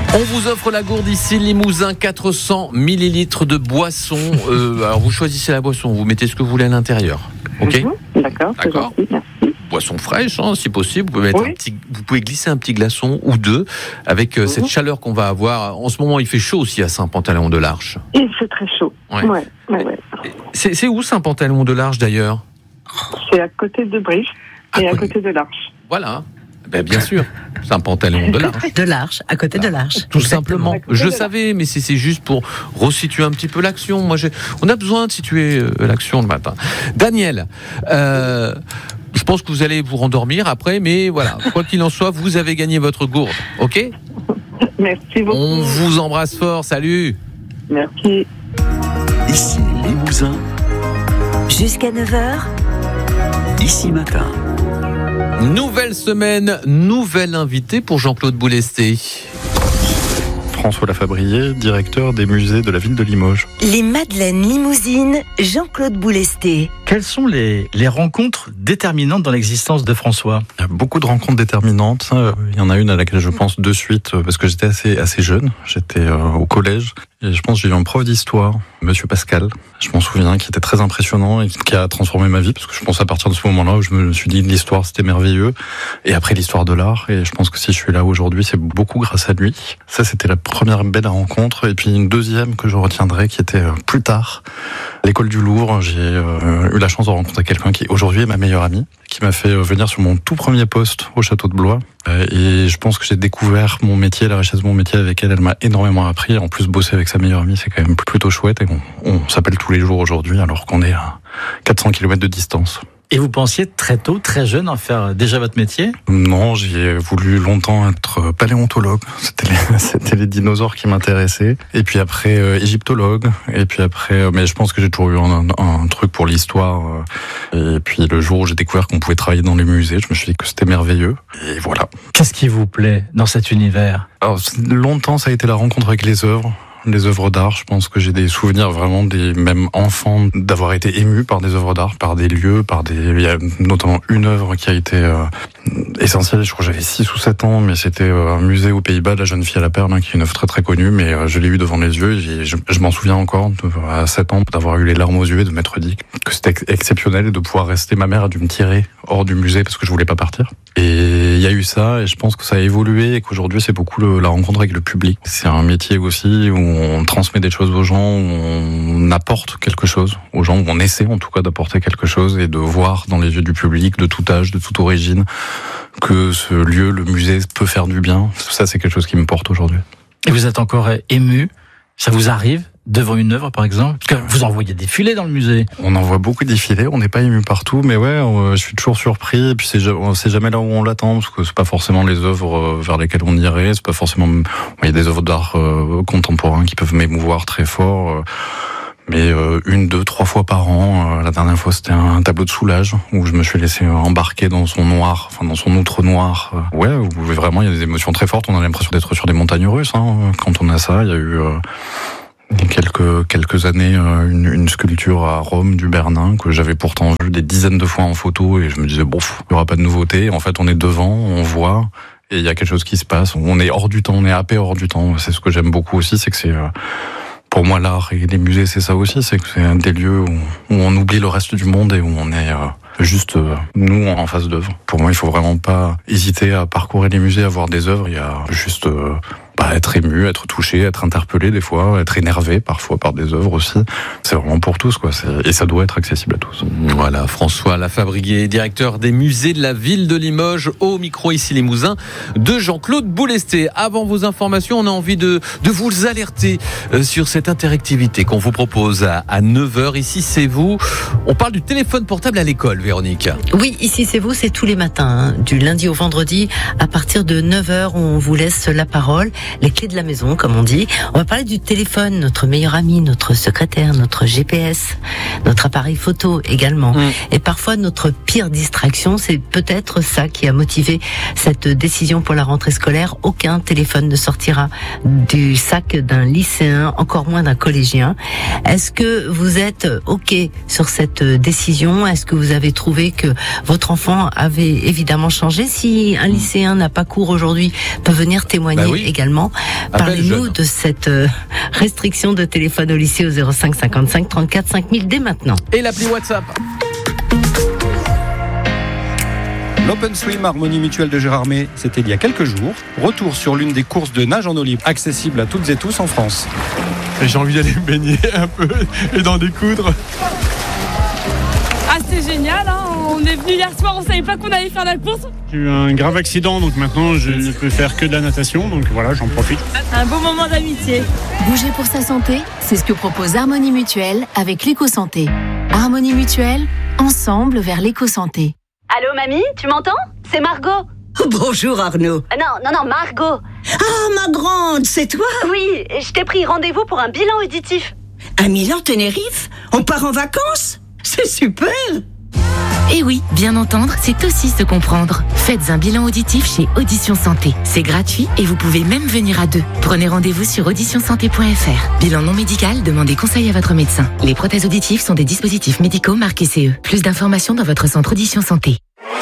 On vous offre la gourde ici, Limousin, 400 millilitres de boisson. Alors vous choisissez la boisson, vous mettez ce que vous voulez à l'intérieur. Ok ? D'accord. Gentil, merci. Boisson fraîche, si possible. Vous pouvez glisser un petit glaçon ou deux avec cette chaleur qu'on va avoir. En ce moment, il fait chaud aussi à Saint-Pantalon-de-l'Arche. Il fait très chaud. Ouais. C'est où Saint-Pantalon-de-l'Arche d'ailleurs ? C'est à côté de Briche et à côté de l'Arche. Voilà. Bien sûr, Saint-Pantalon-de-l'Arche. De l'Arche, à côté de l'Arche. Tout simplement. Je savais, mais c'est juste pour resituer un petit peu l'action. On a besoin de situer l'action le matin. Daniel, je pense que vous allez vous rendormir après, mais voilà, quoi qu'il en soit, vous avez gagné votre gourde, ok ? Merci beaucoup. On vous embrasse fort, salut. Merci. Ici Limousin. Jusqu'à 9h. Ici Matin. Nouvelle semaine, nouvel invité pour Jean-Claude Boulesté. François Lafabrier, directeur des musées de la ville de Limoges. Les Madeleines Limousines, Jean-Claude Boulesté. Quelles sont les rencontres déterminantes dans l'existence de François ? Il y a beaucoup de rencontres déterminantes. Il y en a une à laquelle je pense de suite parce que j'étais assez jeune. J'étais au collège et je pense que j'ai eu un prof d'histoire, Monsieur Pascal. Je m'en souviens, qui était très impressionnant et qui a transformé ma vie parce que je pense à partir de ce moment-là où je me suis dit l'histoire c'était merveilleux et après l'histoire de l'art et je pense que si je suis là aujourd'hui c'est beaucoup grâce à lui. Ça c'était la première belle rencontre et puis une deuxième que je retiendrai qui était plus tard. À l'école du Louvre, j'ai eu la chance de rencontrer quelqu'un qui aujourd'hui est ma meilleure amie, qui m'a fait venir sur mon tout premier poste au château de Blois. Et je pense que j'ai découvert mon métier, la richesse de mon métier avec elle. Elle m'a énormément appris. En plus, bosser avec sa meilleure amie, c'est quand même plutôt chouette. Et on s'appelle tous les jours aujourd'hui, alors qu'on est à 400 km de distance. Et vous pensiez très tôt, très jeune, en faire déjà votre métier ? Non, j'ai voulu longtemps être paléontologue. C'était les dinosaures qui m'intéressaient. Et puis après, égyptologue. Et puis après, mais je pense que j'ai toujours eu un truc pour l'histoire. Et puis le jour où j'ai découvert qu'on pouvait travailler dans les musées, je me suis dit que c'était merveilleux. Et voilà. Qu'est-ce qui vous plaît dans cet univers ? Alors, longtemps, ça a été la rencontre avec les œuvres d'art. Je pense que j'ai des souvenirs vraiment des mêmes enfants d'avoir été émus par des œuvres d'art, par des lieux, il y a notamment une œuvre qui a été essentielle. Je crois que j'avais 6 ou 7 ans, mais c'était un musée aux Pays-Bas, La Jeune Fille à la Perle, qui est une œuvre très très connue, mais je l'ai eu devant les yeux et je m'en souviens encore à 7 ans d'avoir eu les larmes aux yeux et de m'être dit que c'était exceptionnel et de pouvoir rester. Ma mère a dû me tirer hors du musée parce que je voulais pas partir. Et il y a eu ça et je pense que ça a évolué et qu'aujourd'hui c'est beaucoup la rencontre avec le public. C'est un métier aussi où on transmet des choses aux gens, où on apporte quelque chose aux gens, où on essaie en tout cas d'apporter quelque chose et de voir dans les yeux du public de tout âge, de toute origine, que ce lieu, le musée, peut faire du bien. Ça c'est quelque chose qui me porte aujourd'hui. Et vous êtes encore ému ? Ça vous arrive devant une œuvre, par exemple ? Parce que vous en voyez défiler dans le musée. On en voit beaucoup défiler, on n'est pas ému partout, mais ouais, je suis toujours surpris, et puis c'est jamais là où on l'attend, parce que c'est pas forcément les œuvres vers lesquelles on irait, c'est pas forcément... Il y a des œuvres d'art contemporain qui peuvent m'émouvoir très fort, mais 1, 2, 3 fois par an. La dernière fois, c'était un tableau de Soulages, où je me suis laissé embarquer dans son noir, dans son outre noir. Ouais, où vraiment, il y a des émotions très fortes, on a l'impression d'être sur des montagnes russes, quand on a ça. Il y a eu... il y a quelques années, une sculpture à Rome du Bernin que j'avais pourtant vu des dizaines de fois en photo et je me disais il y aura pas de nouveauté. En fait, on est devant, on voit et il y a quelque chose qui se passe. On est hors du temps, on est happé hors du temps. C'est ce que j'aime beaucoup aussi, c'est que c'est pour moi l'art et les musées, c'est ça aussi, c'est que c'est des lieux où on oublie le reste du monde et où on est juste nous en face d'œuvres. Pour moi, il faut vraiment pas hésiter à parcourir les musées, à voir des œuvres. Il y a juste être ému, être touché, être interpellé des fois, être énervé parfois par des œuvres aussi. C'est vraiment pour tous, quoi. Et ça doit être accessible à tous. Voilà, François Lafabrier, directeur des musées de la ville de Limoges, au micro ici Limousin, de Jean-Claude Boulesté. Avant vos informations, on a envie de vous alerter sur cette interactivité qu'on vous propose à 9h. Ici, c'est vous. On parle du téléphone portable à l'école, Véronique. Oui, ici, c'est vous, c'est tous les matins, du lundi au vendredi. À partir de 9h, on vous laisse la parole. Les clés de la maison, comme on dit. On va parler du téléphone, notre meilleur ami, notre secrétaire, notre GPS, notre appareil photo également. Et parfois, notre pire distraction, c'est peut-être ça qui a motivé cette décision pour la rentrée scolaire. Aucun téléphone ne sortira du sac d'un lycéen, encore moins d'un collégien. Est-ce que vous êtes OK sur cette décision ? Est-ce que vous avez trouvé que votre enfant avait évidemment changé ? Si un lycéen n'a pas cours aujourd'hui, peut venir témoigner également. évidemment. Parlez-nous jeune. de cette restriction de téléphone au lycée au 05 55 34 5000 dès maintenant. Et l'appli WhatsApp. L'Open Swim Harmonie Mutuelle de Gérardmer, c'était il y a quelques jours. Retour sur l'une des courses de nage en eau libre, accessible à toutes et tous en France. Et j'ai envie d'aller me baigner un peu et d'en découdre. Ah, c'est génial, hein. On est venu hier soir, on savait pas qu'on allait faire la course. J'ai eu un grave accident, donc maintenant je ne peux faire que de la natation, donc voilà, j'en profite. Un beau moment d'amitié. Bouger pour sa santé, c'est ce que propose Harmonie Mutuelle avec l'éco-santé. Harmonie Mutuelle, ensemble vers l'éco-santé. Allô mamie, tu m'entends? C'est Margot. Bonjour Arnaud. Non, Margot. Ah, ma grande, c'est toi? Oui, je t'ai pris rendez-vous pour un bilan auditif. À Milan-Tenerife? On part en vacances? C'est super! Et oui, bien entendre, c'est aussi se comprendre. Faites un bilan auditif chez Audition Santé. C'est gratuit et vous pouvez même venir à deux. Prenez rendez-vous sur auditionsanté.fr. Bilan non médical, demandez conseil à votre médecin. Les prothèses auditives sont des dispositifs médicaux marqués CE. Plus d'informations dans votre centre Audition Santé.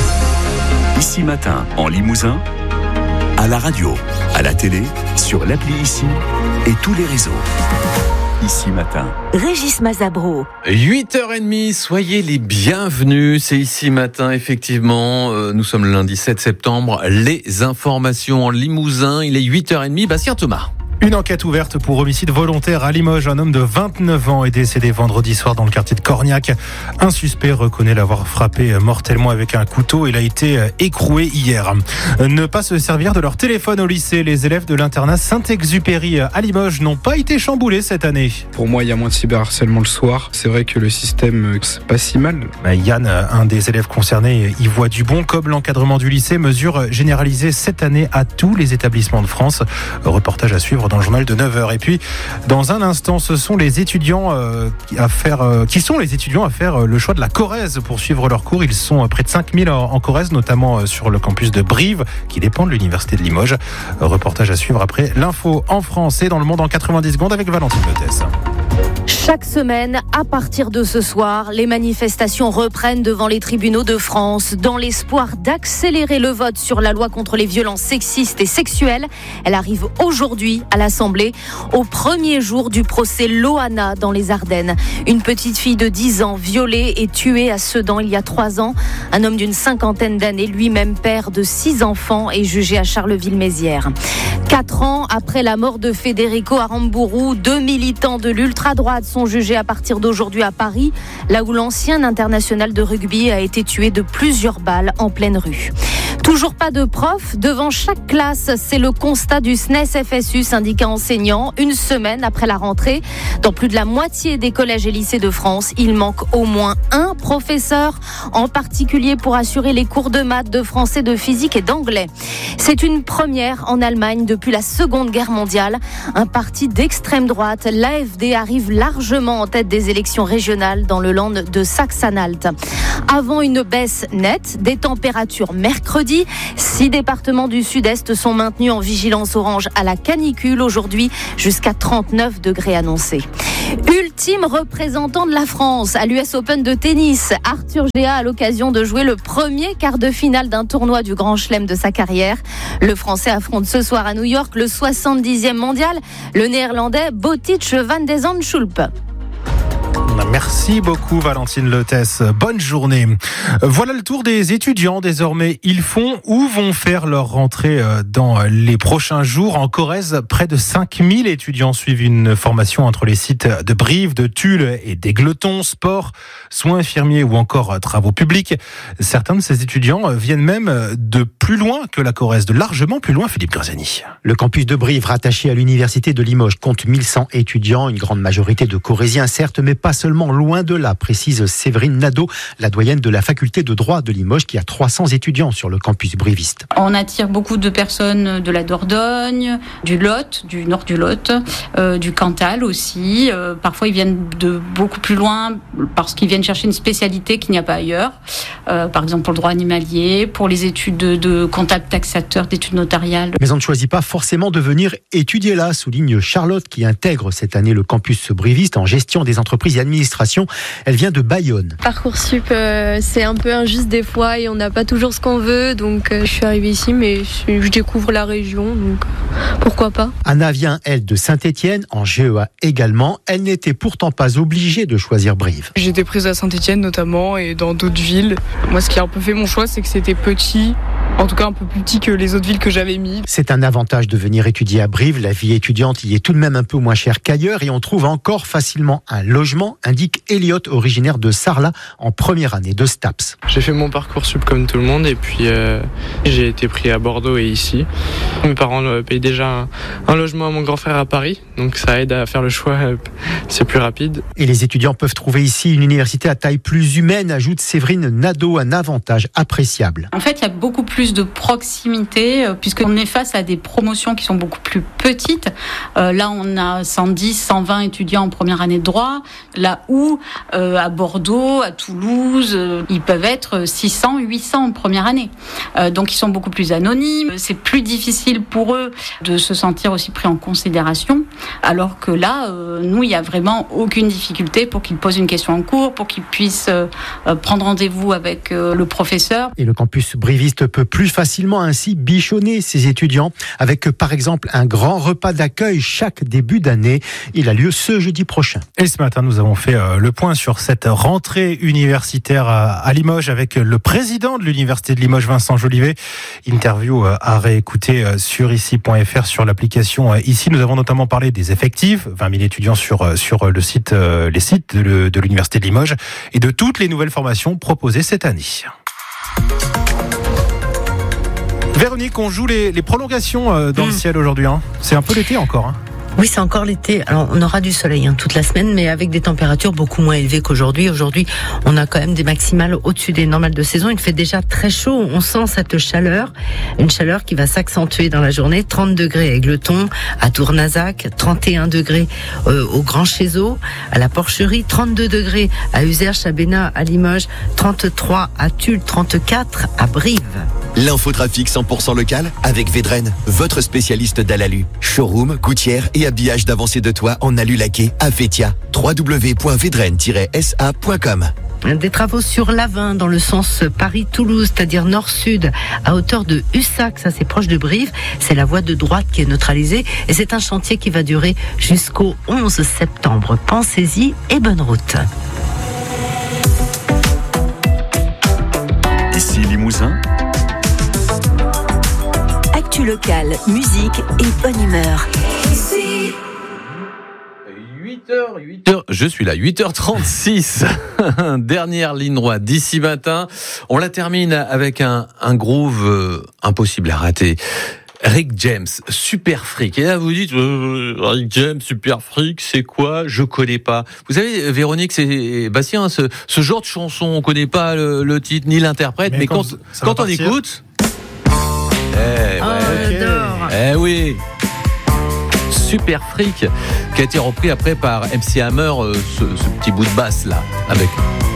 Ici Matin, en Limousin, à la radio, à la télé, sur l'appli Ici et tous les réseaux. Ici Matin. Régis Mazabro. 8h30, soyez les bienvenus. C'est Ici Matin, effectivement. Nous sommes le lundi 7 septembre. Les informations en Limousin. Il est 8h30. Bastien Thomas. Une enquête ouverte pour homicide volontaire à Limoges. Un homme de 29 ans est décédé vendredi soir dans le quartier de Corniac. Un suspect reconnaît l'avoir frappé mortellement avec un couteau. Il a été écroué hier. Ne pas se servir de leur téléphone au lycée. Les élèves de l'internat Saint-Exupéry à Limoges n'ont pas été chamboulés cette année. Pour moi, il y a moins de cyberharcèlement le soir. C'est vrai que le système, c'est pas si mal. Yann, un des élèves concernés, y voit du bon. Comme l'encadrement du lycée, mesure généralisée cette année à tous les établissements de France. Reportage à suivre dans le journal de 9h. Et puis, dans un instant, ce sont les étudiants à faire le choix de la Corrèze pour suivre leurs cours. Ils sont près de 5000 en Corrèze, notamment sur le campus de Brive, qui dépend de l'université de Limoges. Reportage à suivre après l'info en France et dans le monde en 90 secondes avec Valentine Lotès. Chaque semaine, à partir de ce soir, les manifestations reprennent devant les tribunaux de France dans l'espoir d'accélérer le vote sur la loi contre les violences sexistes et sexuelles. Elle arrive aujourd'hui à l'Assemblée, au premier jour du procès Loana dans les Ardennes. Une petite fille de 10 ans violée et tuée à Sedan il y a 3 ans. Un homme d'une 50aine d'années, lui-même père de 6 enfants, est jugé à Charleville-Mézières. 4 ans après la mort de Federico Aramburu, 2 militants de l'ultra-droite sont jugés à partir d'aujourd'hui à Paris, là où l'ancien international de rugby a été tué de plusieurs balles en pleine rue. Toujours pas de profs devant chaque classe, c'est le constat du SNES-FSU, syndicat enseignant. Une semaine après la rentrée, dans plus de la moitié des collèges et lycées de France, il manque au moins un professeur, en particulier pour assurer les cours de maths, de français, de physique et d'anglais. C'est une première en Allemagne depuis la Seconde Guerre mondiale. Un parti d'extrême droite, l'AfD, arrive largement en tête des élections régionales dans le Land de Saxe-Anhalt. Avant une baisse nette des températures mercredi, 6 départements du sud-est sont maintenus en vigilance orange à la canicule aujourd'hui, jusqu'à 39 degrés annoncés. Ultime représentant de la France à l'US Open de tennis, Arthur Géa a l'occasion de jouer le premier quart de finale d'un tournoi du Grand Chelem de sa carrière. Le Français affronte ce soir à New York le 70e mondial, le Néerlandais Botic van de Zandschulp. Merci beaucoup Valentine Lotès. Bonne journée. Voilà le tour des étudiants. Désormais, ils font ou vont faire leur rentrée dans les prochains jours. En Corrèze, près de 5000 étudiants suivent une formation entre les sites de Brive, de Tulle et d'Égletons, sport, soins infirmiers ou encore travaux publics. Certains de ces étudiants viennent même de plus loin que la Corrèze, de largement plus loin, Philippe Grzani. Le campus de Brive, rattaché à l'université de Limoges, compte 1100 étudiants, une grande majorité de Corréziens certes, mais pas seulement, loin de là, précise Séverine Nadeau, la doyenne de la faculté de droit de Limoges, qui a 300 étudiants sur le campus briviste. On attire beaucoup de personnes de la Dordogne, du Lot, du nord du Lot, du Cantal aussi. Parfois ils viennent de beaucoup plus loin parce qu'ils viennent chercher une spécialité qu'il n'y a pas ailleurs. Par exemple pour le droit animalier, pour les études de comptable taxateur, d'études notariales. Mais on ne choisit pas forcément de venir étudier là, souligne Charlotte, qui intègre cette année le campus briviste en gestion des entreprises et administrations l'administration. Elle vient de Bayonne. Parcoursup, c'est un peu injuste des fois et on n'a pas toujours ce qu'on veut. Donc je suis arrivée ici, mais je découvre la région, donc pourquoi pas. Anna vient, elle, de Saint-Étienne, en GEA également. Elle n'était pourtant pas obligée de choisir Brive. J'étais prise à Saint-Étienne notamment et dans d'autres villes. Moi, ce qui a un peu fait mon choix, c'est que c'était petit. En tout cas, un peu plus petit que les autres villes que j'avais mis. C'est un avantage de venir étudier à Brive. La vie étudiante y est tout de même un peu moins chère qu'ailleurs et on trouve encore facilement un logement, indique Elliot, originaire de Sarlat, en première année de STAPS. J'ai fait mon Parcoursup comme tout le monde et puis j'ai été pris à Bordeaux et ici. Mes parents payent déjà un logement à mon grand frère à Paris, donc ça aide à faire le choix, c'est plus rapide. Et les étudiants peuvent trouver ici une université à taille plus humaine, ajoute Séverine Nadeau, un avantage appréciable. En fait, il y a beaucoup plus de proximité puisqu'on est face à des promotions qui sont beaucoup plus petites. Là, on a 110, 120 étudiants en première année de droit, là où à Bordeaux, à Toulouse, ils peuvent être 600, 800 en première année. Donc, ils sont beaucoup plus anonymes. C'est plus difficile pour eux de se sentir aussi pris en considération, alors que là, nous, il n'y a vraiment aucune difficulté pour qu'ils posent une question en cours, pour qu'ils puissent prendre rendez-vous avec le professeur. Et le campus briviste peut plus facilement ainsi bichonner ses étudiants avec par exemple un grand repas d'accueil chaque début d'année. Il a lieu ce jeudi prochain. Et ce matin, nous avons fait le point sur cette rentrée universitaire à Limoges avec le président de l'université de Limoges, Vincent Jolivet. Interview à réécouter sur ici.fr, sur l'application ici. Nous avons notamment parlé des effectifs, 20 000 étudiants sur le site, les sites de l'université de Limoges et de toutes les nouvelles formations proposées cette année. Véronique, on joue les prolongations dans le ciel aujourd'hui. C'est un peu l'été encore. Oui, c'est encore l'été. Alors, on aura du soleil toute la semaine, mais avec des températures beaucoup moins élevées qu'aujourd'hui. Aujourd'hui, on a quand même des maximales au-dessus des normales de saison. Il fait déjà très chaud. On sent cette chaleur, une chaleur qui va s'accentuer dans la journée. 30 degrés à Égletons, à Tournazac, 31 degrés au Grand Chézeau, à la Porcherie, 32 degrés à Uzerche, à Bénat, à Limoges, 33 à Tulle, 34 à Brive. L'infotrafic 100% local avec Védrenne, votre spécialiste d'Alalu. Showroom, gouttière et habillage d'avancée de toit en alu laqué à Fétia. www.vedrenne-sa.com. Des travaux sur l'Avin dans le sens Paris-Toulouse, c'est-à-dire nord-sud, à hauteur de Hussac, ça c'est proche de Brive. C'est la voie de droite qui est neutralisée et c'est un chantier qui va durer jusqu'au 11 septembre. Pensez-y et bonne route. Ici Limousin. Actu locale, musique et bonne humeur. 8h, je suis là, 8h36. Dernière ligne droite d'ici matin. On la termine avec un groove impossible à rater. Rick James, Super Freak. Et là, vous dites, Rick James, Super Freak, c'est quoi? Je connais pas. Vous savez, Véronique, c'est Bastien, ce genre de chanson, on connaît pas le titre ni l'interprète, mais quand on écoute, oui. Super Freak, qui a été repris après par MC Hammer, ce petit bout de basse là, avec